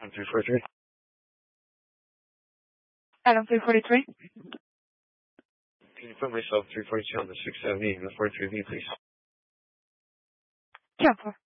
343. Item 343. Can you put myself 342 on the 670 and the 43V, please? Cancel.